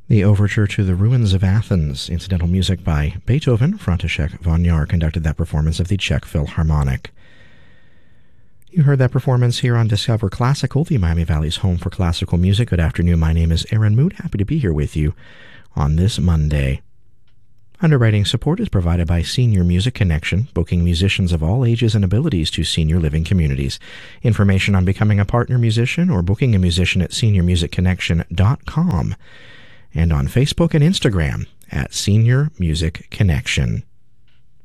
The Overture to the Ruins of Athens, incidental music by Beethoven. František Vonyar conducted that performance of the Czech Philharmonic. You heard that performance here on Discover Classical, the Miami Valley's home for classical music. Good afternoon, my name is Aaron Mood. Happy to be here with you on this Monday. Underwriting support is provided by Senior Music Connection, booking musicians of all ages and abilities to senior living communities. Information on becoming a partner musician or booking a musician at seniormusicconnection.com and on Facebook and Instagram at Senior Music Connection.